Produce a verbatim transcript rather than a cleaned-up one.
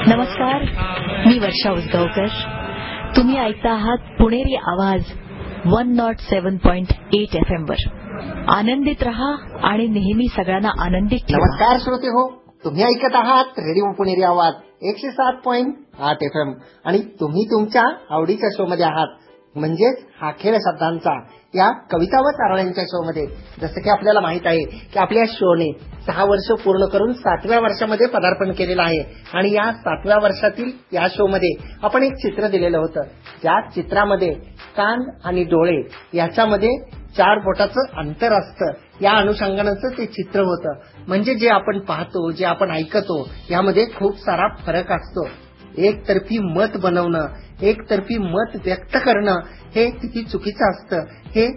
नमस्कार, मी वर्षा उसगावकर. तुम्ही ऐकता आहात पुणेरी आवाज one not seven point eight F M वर. आनंदित रहा आणि नेहमी सगळ्यांना आनंदित ठेवा. नमस्कार श्रोते हो, तुम्ही ऐकत आहात रेडिओ पुणेरी आवाज एकशे सात पॉइंट आठ एफ एम आणि तुम्ही तुमच्या आवडीच्या शो मध्ये आहात, म्हणजेच हा खेळ शब्दांचा या कविता व चारोळ्यांच्या शो मध्ये. जसं की आपल्याला माहित आहे की आपल्या शोने सहा वर्ष पूर्ण करून सातव्या वर्षामध्ये पदार्पण केलेलं आहे आणि या सातव्या वर्षातील या शो मध्ये आपण एक चित्र दिलेलं होतं. त्या चित्रामध्ये कान आणि डोळे याच्यामध्ये चार बोटाचं अंतर असतं. या अनुषंगानं ते चित्र होतं. म्हणजे जे आपण पाहतो, जे आपण ऐकतो यामध्ये खूप सारा फरक असतो. एकतर्फी मत बनवणं, एकतर्फी मत व्यक्त करणं हे किती चुकीचं असतं हे